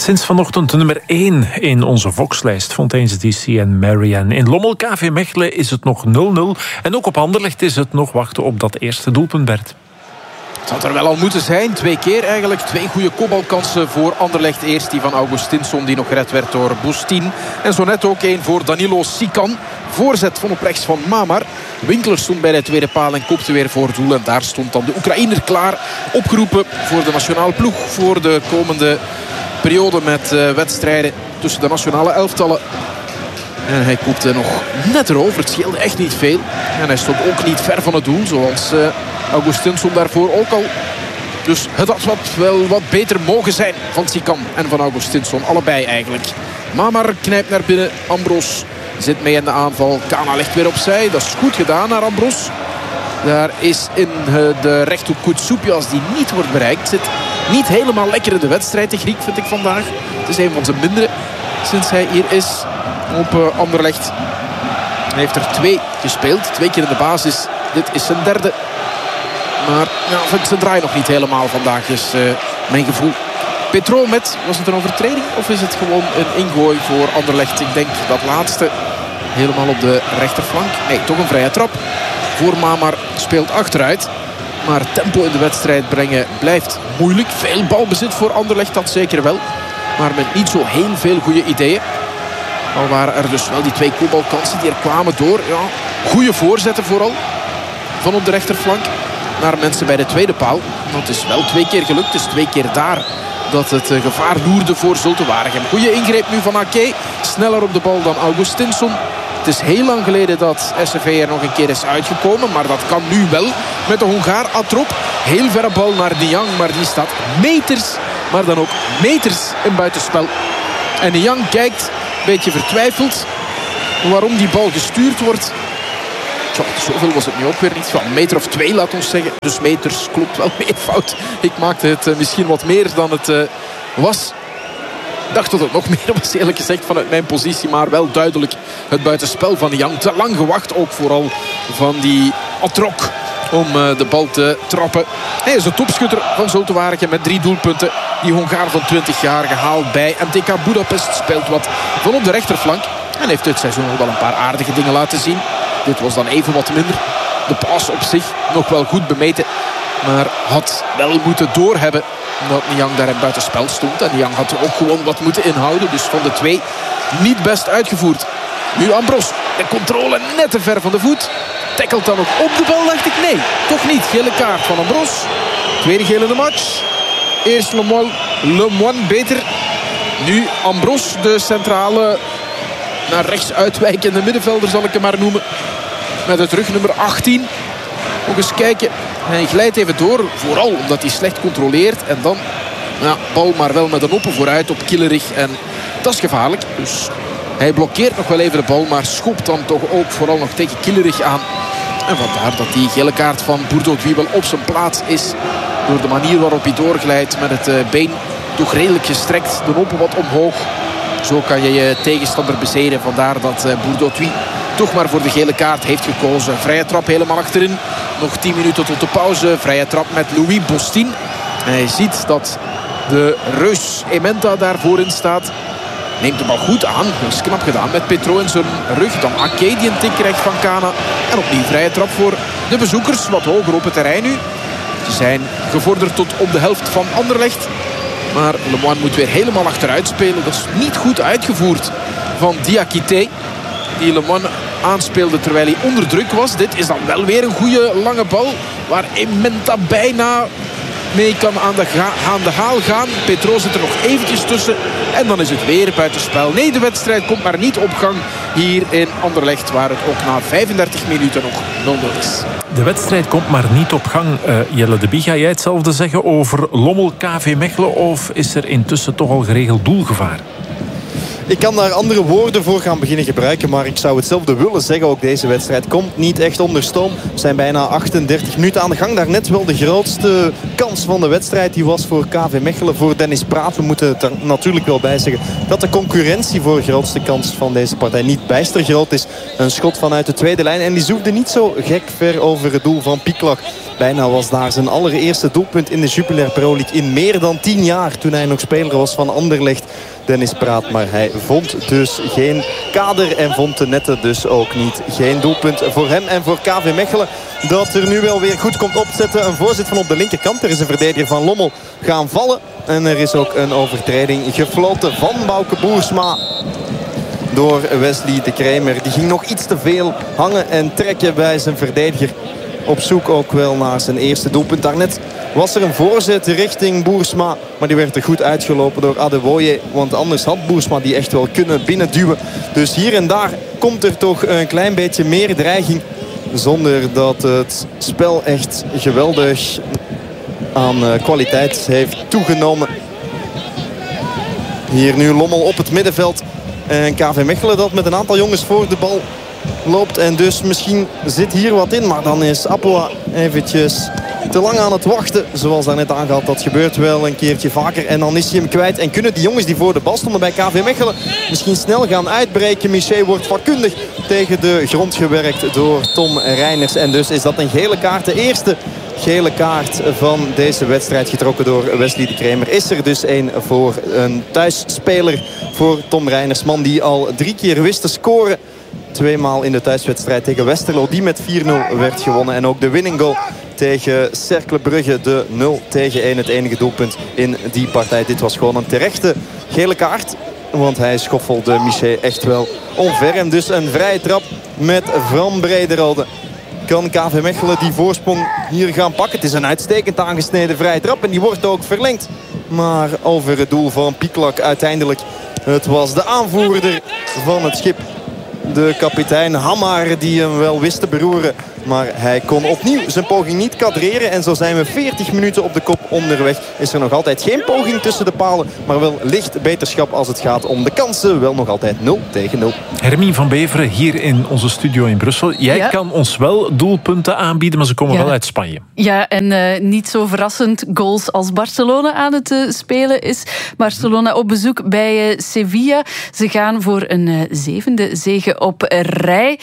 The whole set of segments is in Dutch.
Sinds vanochtend nummer 1 in onze Vox-lijst. Fontaine's DC en Marianne. In Lommel KV Mechelen is het nog 0-0. En ook op Anderlecht is het nog wachten op dat eerste doelpunt, Bert. Het had er wel al moeten zijn. 2 keer eigenlijk. 2 goede kopbalkansen voor Anderlecht. Eerst die van Augustinsson die nog gered werd door Boestin. En zo net ook 1 voor Danilo Sican. Voorzet van op rechts van Mamar. Winkler stond bij de tweede paal en kopte weer voor doel. En daar stond dan de Oekraïner klaar. Opgeroepen voor de nationale ploeg. Voor de komende periode met wedstrijden tussen de nationale elftallen. En hij kopte nog net erover. Het scheelde echt niet veel. En hij stond ook niet ver van het doel. Zoals Augustinsson daarvoor ook al. Dus het had wel wat beter mogen zijn van Sican en van Augustinsson. Allebei eigenlijk. Mamar knijpt naar binnen. Ambros zit mee in de aanval. Kana legt weer opzij. Dat is goed gedaan naar Ambros. Daar is in de rechthoek Koutsoupias die niet wordt bereikt. Zit niet helemaal lekker in de wedstrijd. De Griek vind ik vandaag. Het is een van zijn mindere sinds hij hier is op Anderlecht. Hij heeft er 2 gespeeld. 2 keer in de basis. Dit is zijn derde. Maar vind ik zijn draai nog niet helemaal vandaag is mijn gevoel. Petro met, was het een overtreding of is het gewoon een ingooi voor Anderlecht? Ik denk dat laatste. Helemaal op de rechterflank. Nee, toch een vrije trap. Voor Mamar speelt achteruit. Maar tempo in de wedstrijd brengen blijft moeilijk. Veel balbezit voor Anderlecht, dat zeker wel. Maar met niet zo heel veel goede ideeën. Al waren er dus wel die 2 kopbalkansen die er kwamen door. Ja, goede voorzetten vooral. Van op de rechterflank naar mensen bij de tweede paal. Dat is wel 2 keer gelukt. Het is 2 keer daar dat het gevaar loerde voor Zulte Waregem. Goede ingreep nu van Ake. Sneller op de bal dan Augustinsson. Het is heel lang geleden dat SCV er nog een keer is uitgekomen. Maar dat kan nu wel met de Hongaar Atrop. Heel verre bal naar Niang. Maar die staat meters, maar dan ook meters in buitenspel. En Niang kijkt een beetje vertwijfeld waarom die bal gestuurd wordt. Zoveel was het nu ook weer niet. Van 1 meter of 2 laat ons zeggen. Dus meters klopt wel meervoud. Ik maakte het misschien wat meer dan het was. Ik dacht dat het nog meer was eerlijk gezegd vanuit mijn positie. Maar wel duidelijk het buitenspel van Niang. Te lang gewacht ook vooral van die Atrok om de bal te trappen. Hij is de topschutter van Zulte Waregem met 3 doelpunten. Die Hongaar van 20 jaar gehaald bij MTK Budapest. Speelt wat van op de rechterflank. En heeft dit seizoen nog wel een paar aardige dingen laten zien. Dit was dan even wat minder. De pas op zich nog wel goed bemeten. Maar had wel moeten doorhebben omdat Niang daar in buitenspel stond. En Niang had er ook gewoon wat moeten inhouden. Dus van de 2 niet best uitgevoerd. Nu Ambros. De controle net te ver van de voet. Tackelt dan ook op de bal, dacht ik. Nee, toch niet. Gele kaart van Ambros. Tweede gele in de match. Eerst Lemoine beter. Nu Ambros, de centrale naar rechts uitwijkende middenvelder zal ik hem maar noemen. Met het rugnummer 18. Nog eens kijken. Hij glijdt even door. Vooral omdat hij slecht controleert. En dan bal maar wel met een oppen vooruit op Killerich. En dat is gevaarlijk. Dus hij blokkeert nog wel even de bal. Maar schopt dan toch ook vooral nog tegen Killerich aan. En vandaar dat die gele kaart van Bourdeau wel op zijn plaats is. Door de manier waarop hij doorglijdt met het been toch redelijk gestrekt. De oppen wat omhoog. Zo kan je je tegenstander bezeren. Vandaar dat Bourdeau toch maar voor de gele kaart heeft gekozen. Vrije trap helemaal achterin. Nog 10 minuten tot de pauze. Vrije trap met Louis Bostin. Hij ziet dat de Reus Ementa daarvoor in staat. Neemt de bal goed aan. Dat is knap gedaan met Petro in zijn rug. Dan Ake die een tik krijgt van Kana. En opnieuw vrije trap voor de bezoekers. Wat hoger op het terrein nu. Ze zijn gevorderd tot op de helft van Anderlecht. Maar Lemoine moet weer helemaal achteruit spelen. Dat is niet goed uitgevoerd van Diakité. Die Lemoine aanspeelde terwijl hij onder druk was. Dit is dan wel weer een goede lange bal. Waar Ementa bijna mee kan aan de haal gaan. Petro zit er nog eventjes tussen. En dan is het weer buitenspel. Nee, de wedstrijd komt maar niet op gang hier in Anderlecht. Waar het ook na 35 minuten nog 0-0 is. De wedstrijd komt maar niet op gang. Jelle de Bie, ga jij hetzelfde zeggen over Lommel KV Mechelen? Of is er intussen toch al geregeld doelgevaar? Ik kan daar andere woorden voor gaan beginnen gebruiken, maar ik zou hetzelfde willen zeggen. Ook deze wedstrijd komt niet echt onder stoom. We zijn bijna 38 minuten aan de gang. Daarnet wel de grootste kans van de wedstrijd. Die was voor KV Mechelen, voor Dennis Praat. We moeten het er natuurlijk wel bij zeggen dat de concurrentie voor de grootste kans van deze partij niet bijster groot is. Een schot vanuit de tweede lijn en die zoefde niet zo gek ver over het doel van Pieklak. Bijna was daar zijn allereerste doelpunt in de Jupiler Pro League in meer dan 10 jaar. Toen hij nog speler was van Anderlecht. Dennis Praat, maar hij vond dus geen kader en vond de netten dus ook niet. Geen doelpunt voor hem en voor KV Mechelen. Dat er nu wel weer goed komt opzetten. Een voorzet van op de linkerkant. Er is een verdediger van Lommel gaan vallen. En er is ook een overtreding gefloten van Bouke Boersma door Wesley de Kramer. Die ging nog iets te veel hangen en trekken bij zijn verdediger. Op zoek ook wel naar zijn eerste doelpunt. Daarnet was er een voorzet richting Boersma. Maar die werd er goed uitgelopen door Adewoye. Want anders had Boersma die echt wel kunnen binnenduwen. Dus hier en daar komt er toch een klein beetje meer dreiging. Zonder dat het spel echt geweldig aan kwaliteit heeft toegenomen. Hier nu Lommel op het middenveld. En KV Mechelen dat met een aantal jongens voor de bal loopt. En dus misschien zit hier wat in. Maar dan is Apoa eventjes te lang aan het wachten. Zoals daarnet aangehaald, dat gebeurt wel een keertje vaker. En dan is hij hem kwijt. En kunnen die jongens die voor de bal stonden bij KV Mechelen misschien snel gaan uitbreken. Miché wordt vakkundig tegen de grond gewerkt door Tom Reiners. En dus is dat een gele kaart. De eerste gele kaart van deze wedstrijd getrokken door Wesley de Kramer. Is er dus een voor een thuisspeler voor Tom Reiners. Man die al 3 keer wist te scoren. 2 maal in de thuiswedstrijd tegen Westerlo. Die met 4-0 werd gewonnen. En ook de winning goal tegen Cercle Brugge. De 0-1. Het enige doelpunt in die partij. Dit was gewoon een terechte gele kaart. Want hij schoffelde Miché echt wel omver. En dus een vrije trap met Van Brederode. Kan KV Mechelen die voorsprong hier gaan pakken. Het is een uitstekend aangesneden vrije trap. En die wordt ook verlengd. Maar over het doel van Pieklak uiteindelijk. Het was de aanvoerder van het schip. De kapitein Hamar die hem wel wist te beroeren. Maar hij kon opnieuw zijn poging niet kadreren. En zo zijn we 40 minuten op de kop onderweg. Is er nog altijd geen poging tussen de palen. Maar wel licht beterschap als het gaat om de kansen. Wel nog altijd 0-0. Hermine van Beveren hier in onze studio in Brussel. Jij kan ons wel doelpunten aanbieden, maar ze komen wel uit Spanje. Ja, en niet zo verrassend goals als Barcelona aan het spelen is. Barcelona op bezoek bij Sevilla. Ze gaan voor een 7e zege op rij.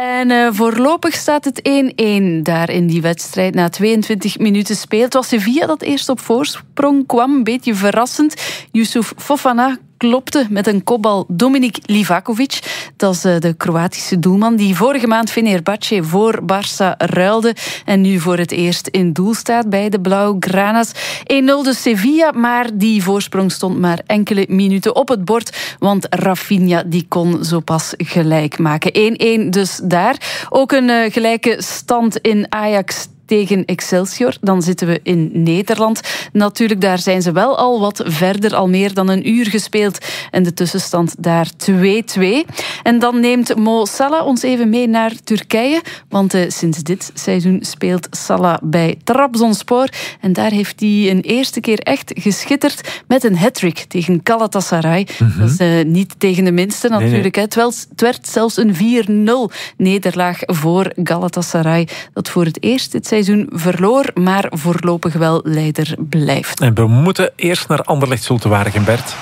En voorlopig staat het 1-1 daar in die wedstrijd. Na 22 minuten speelt. Het was Sevilla dat eerst op voorsprong kwam. Een beetje verrassend. Yusuf Fofana klopte met een kopbal Dominik Livakovic. Dat is de Kroatische doelman die vorige maand Fenerbahce voor Barça ruilde en nu voor het eerst in doel staat bij de Blaugrana's. 1-0 dus Sevilla, maar die voorsprong stond maar enkele minuten op het bord, want Rafinha die kon zo pas gelijk maken. 1-1 dus daar. Ook een gelijke stand in Ajax tegen Excelsior. Dan zitten we in Nederland. Natuurlijk, daar zijn ze wel al wat verder, al meer dan een uur gespeeld. En de tussenstand daar 2-2. En dan neemt Mo Salah ons even mee naar Turkije. Want sinds dit seizoen speelt Salah bij Trabzonspor. En daar heeft hij een eerste keer echt geschitterd met een hat-trick tegen Galatasaray. Dat is niet tegen de minste natuurlijk. Nee. Het werd zelfs een 4-0 nederlaag voor Galatasaray. Dat voor het eerst dit seizoen verloor, maar voorlopig wel leider blijft. En we moeten eerst naar Anderlecht Zulte Waregem, Bert.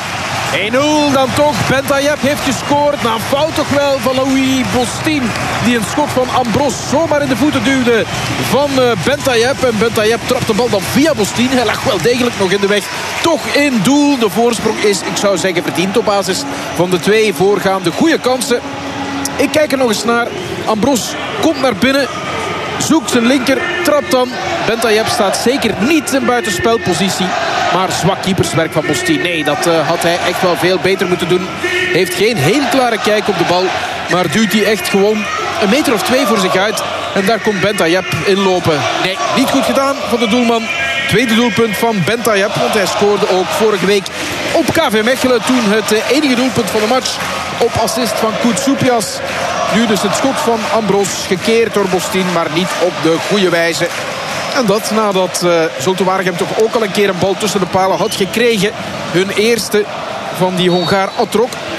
1-0 dan toch. Bentayeb heeft gescoord. Na een fout toch wel van Louis Bostin. Die een schot van Ambros zomaar in de voeten duwde van Bentayeb. En Bentayeb trapt de bal dan via Bostin. Hij lag wel degelijk nog in de weg. Toch in doel. De voorsprong is, ik zou zeggen, verdiend op basis van de 2 voorgaande goede kansen. Ik kijk er nog eens naar. Ambros komt naar binnen. Zoekt zijn linker, trapt dan. Bentayeb staat zeker niet in buitenspelpositie. Maar zwak keeperswerk van Bostin. Nee, dat had hij echt wel veel beter moeten doen. Heeft geen heel klare kijk op de bal. Maar duwt hij echt gewoon een meter of 2 voor zich uit. En daar komt Bentayeb inlopen. Nee, niet goed gedaan van de doelman. Tweede doelpunt van Bentayeb. Want hij scoorde ook vorige week op KV Mechelen. Toen het enige doelpunt van de match op assist van Koutsoupias. Nu dus het schot van Ambros, gekeerd door Bostin, maar niet op de goede wijze. En dat nadat Zulte Waregem toch ook al een keer een bal tussen de palen had gekregen. Hun eerste van die Hongaar Atrok.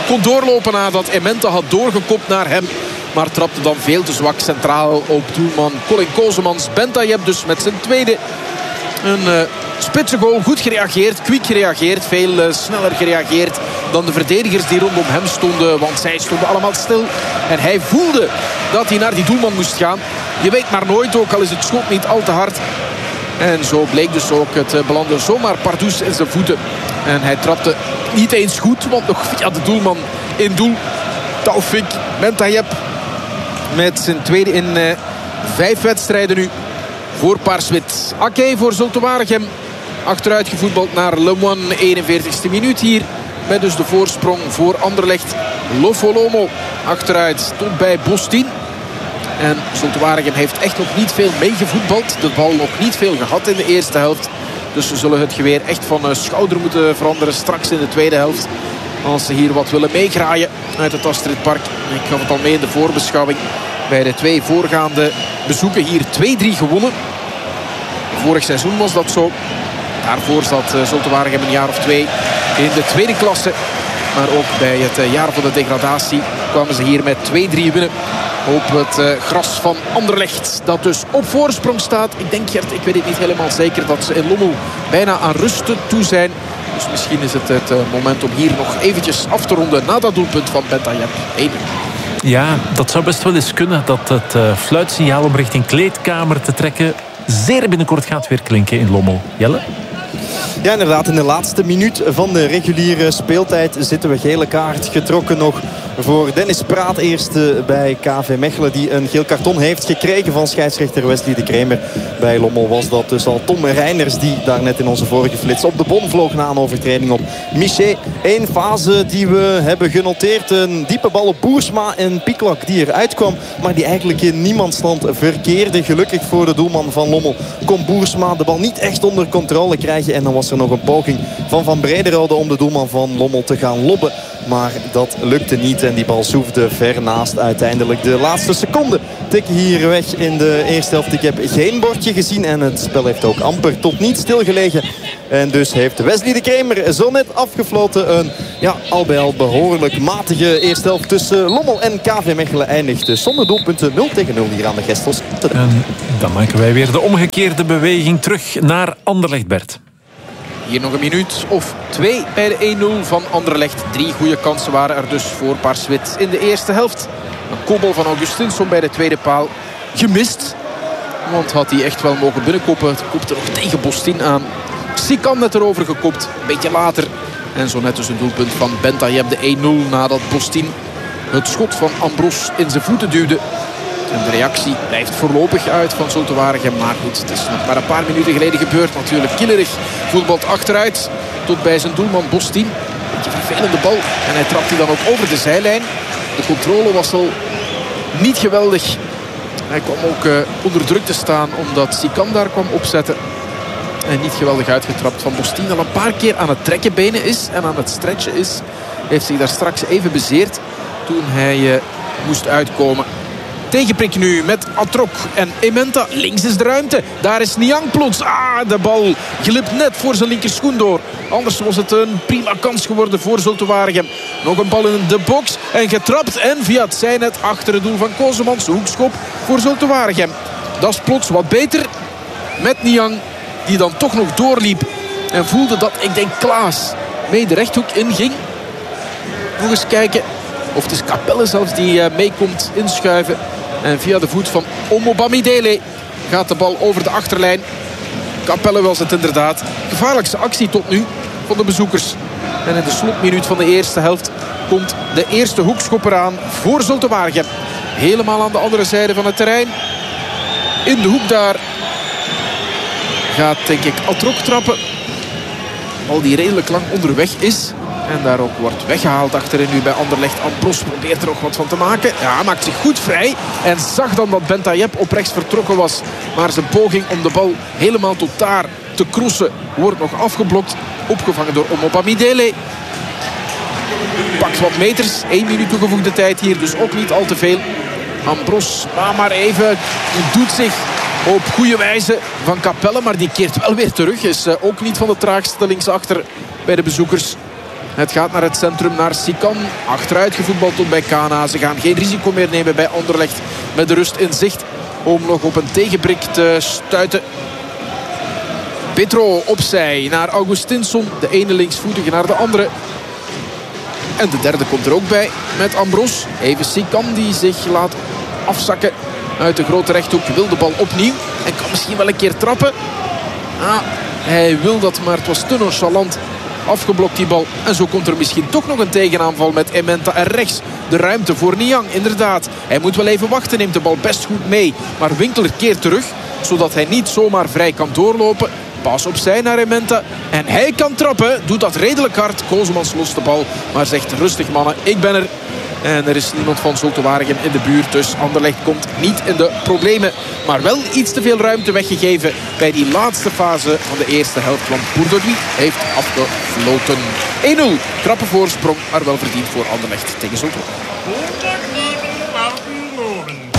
kon doorlopen nadat Ementa had doorgekopt naar hem. Maar trapte dan veel te zwak centraal op doelman Colin Kozemans. Bentayeb dus met zijn tweede. Een spitse goal, goed gereageerd, kwik gereageerd. Veel sneller gereageerd dan de verdedigers die rondom hem stonden. Want zij stonden allemaal stil. En hij voelde dat hij naar die doelman moest gaan. Je weet maar nooit, ook al is het schot niet al te hard. En zo bleek dus ook. Het belandde zomaar pardoes in zijn voeten. En hij trapte niet eens goed, want nog via de doelman in doel. Taufik Bentayeb met zijn tweede in 5 wedstrijden nu voor Paarswit. Ake voor Zulte Waregem. Achteruit gevoetbald naar Le Moine, 41ste minuut hier. Met dus de voorsprong voor Anderlecht. Lofolomo achteruit tot bij Bostin. En Zulte Waregem heeft echt nog niet veel meegevoetbald. De bal nog niet veel gehad in de eerste helft. Dus ze zullen het geweer echt van schouder moeten veranderen straks in de tweede helft. Als ze hier wat willen meegraaien uit het Astridpark. Ik gaf het al mee in de voorbeschouwing. Bij de 2 voorgaande bezoeken hier 2-3 gewonnen. Vorig seizoen was dat zo. Daarvoor zat Zulte Waregem een jaar of 2 in de tweede klasse. Maar ook bij het jaar van de degradatie kwamen ze hier met 2-3 winnen. Op het gras van Anderlecht. Dat dus op voorsprong staat. Ik denk, Gert, ik weet het niet helemaal zeker, dat ze in Lommel bijna aan rust toe zijn. Dus misschien is het moment om hier nog eventjes af te ronden na dat doelpunt van Bentayeb. 1-0. Ja, dat zou best wel eens kunnen dat het fluitsignaal om richting kleedkamer te trekken zeer binnenkort gaat weer klinken in Lommel. Jelle? Ja, inderdaad. In de laatste minuut van de reguliere speeltijd zitten we gele kaart getrokken nog voor Dennis Praat. Eerst bij KV Mechelen, die een geel karton heeft gekregen van scheidsrechter Wesley de Kremer. Bij Lommel was dat dus al Tom Reiners, die daar net in onze vorige flits op de bon vloog na een overtreding op Miché. Eén fase die we hebben genoteerd. Een diepe bal op Boersma en Piklak die eruit kwam, maar die eigenlijk in niemandsland verkeerde. Gelukkig voor de doelman van Lommel kon Boersma de bal niet echt onder controle krijgen. En dan was er nog een poging van Brederode om de doelman van Lommel te gaan lobben. Maar dat lukte niet en die bal zoefde ver naast uiteindelijk. De laatste seconde tikken hier weg in de eerste helft. Ik heb geen bordje gezien en het spel heeft ook amper tot niet stilgelegen. En dus heeft Wesley de Kremer zo net afgefloten. Een al bij al behoorlijk matige eerste helft tussen Lommel en KV Mechelen eindigt zonder doelpunten 0-0 hier aan de Gestels. En dan maken wij weer de omgekeerde beweging terug naar Anderlecht, Bert. Hier nog een minuut of 2 bij de 1-0 van Anderlecht. 3 goede kansen waren er dus voor Paarswit in de eerste helft. Een kopbal van Augustinsson bij de tweede paal gemist. Want had hij echt wel mogen binnenkoppen. Het kopte nog tegen Bostin aan. Sikan net erover gekopt, een beetje later. En zo net dus een doelpunt van Bentayeb, de 1-0 nadat Bostin het schot van Ambros in zijn voeten duwde. En de reactie blijft voorlopig uit van Zulte Waregem. Maar goed, het is nog maar een paar minuten geleden gebeurd. Natuurlijk Killerig voetbalt achteruit tot bij zijn doelman Bostin. Beetje vervelende bal. En hij trapt die dan ook over de zijlijn. De controle was al niet geweldig. Hij kwam ook onder druk te staan omdat Sikan daar kwam opzetten. En niet geweldig uitgetrapt van Bostin. Dat een paar keer aan het trekken benen is en aan het stretchen is. Heeft zich daar straks even bezeerd toen hij moest uitkomen. Tegenprik nu met Atrok en Ementa. Links is de ruimte. Daar is Niang plots. De bal glipt net voor zijn linkerschoen door. Anders was het een prima kans geworden voor Zulte Waregem. Nog een bal in de box. En getrapt. En via het zijnet achter het doel van Kozemans. Hoekschop voor Zulte Waregem. Dat is plots wat beter met Niang. Die dan toch nog doorliep. En voelde dat, ik denk, Klaas mee de rechthoek inging. Nog eens kijken. Of het is Capelle zelfs die meekomt inschuiven. En via de voet van Omobamidele gaat de bal over de achterlijn. Capelle was het inderdaad. Gevaarlijkste actie tot nu van de bezoekers. En in de slotminuut van de eerste helft komt de eerste hoekschopper aan voor Zulte Waregem. Helemaal aan de andere zijde van het terrein. In de hoek daar gaat, denk ik, Atrok trappen. Bal die redelijk lang onderweg is. En daar ook wordt weggehaald achterin nu bij Anderlecht. Ambros probeert er ook wat van te maken. Ja, maakt zich goed vrij. En zag dan dat Bentayeb op rechts vertrokken was. Maar zijn poging om de bal helemaal tot daar te crossen wordt nog afgeblokt. Opgevangen door Omobamidele. Pakt wat meters. 1 minuut toegevoegde tijd hier. Dus ook niet al te veel. Ambros maar even doet zich op goede wijze van Capelle. Maar die keert wel weer terug. Is ook niet van de traagste linksachter bij de bezoekers. Het gaat naar het centrum, naar Sikan. Achteruit gevoetbald tot bij Kana. Ze gaan geen risico meer nemen bij Anderlecht. Met de rust in zicht om nog op een tegenbrik te stuiten. Petro opzij naar Augustinsson. De ene linksvoetige naar de andere. En de derde komt er ook bij met Ambros. Even Sikan die zich laat afzakken uit de grote rechthoek. Wil de bal opnieuw en kan misschien wel een keer trappen. Hij wil dat, maar het was te nonchalant. Afgeblokt die bal. En zo komt er misschien toch nog een tegenaanval met Ementa. En rechts de ruimte voor Niang. Inderdaad, hij moet wel even wachten. Neemt de bal best goed mee. Maar Winkler keert terug. Zodat hij niet zomaar vrij kan doorlopen. Pas opzij naar Ementa. En hij kan trappen. Doet dat redelijk hard. Kozemans lost de bal. Maar zegt rustig mannen, ik ben er. En er is niemand van Zulte Waregem in de buurt. Dus Anderlecht komt niet in de problemen. Maar wel iets te veel ruimte weggegeven bij die laatste fase van de eerste helft. Want Bourdouis heeft afgefloten. 1-0. Krappe voorsprong, maar wel verdiend voor Anderlecht tegen Zulte Waregem.